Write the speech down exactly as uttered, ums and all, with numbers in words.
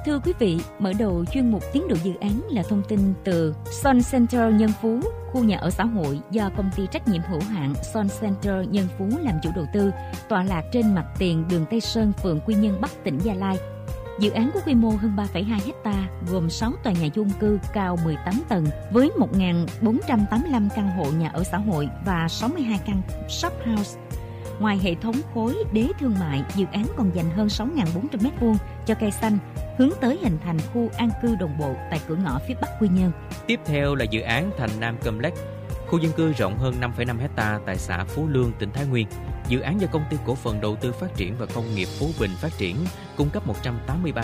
Thưa quý vị, mở đầu chuyên mục tiến độ dự án là thông tin từ Sun Center Nhân Phú, khu nhà ở xã hội do công ty trách nhiệm hữu hạn Sun Center Nhân Phú làm chủ đầu tư, tọa lạc trên mặt tiền đường Tây Sơn, phường Quy Nhơn Bắc, tỉnh Gia Lai. Dự án có quy mô hơn ba phẩy hai héc ta, gồm sáu tòa nhà chung cư cao mười tám tầng với một nghìn bốn trăm tám mươi lăm căn hộ nhà ở xã hội và sáu mươi hai căn shop house. Ngoài hệ thống khối đế thương mại, dự án còn dành hơn sáu nghìn bốn trăm mét vuông cho cây xanh, hướng tới hình thành khu an cư đồng bộ tại cửa ngõ phía Bắc Quy Nhơn. Tiếp theo là dự án Thành Nam Complex, khu dân cư rộng hơn năm phẩy năm héc ta tại xã Phú Lương, tỉnh Thái Nguyên. Dự án do công ty cổ phần đầu tư phát triển và công nghiệp Phú Bình phát triển, cung cấp một trăm tám mươi ba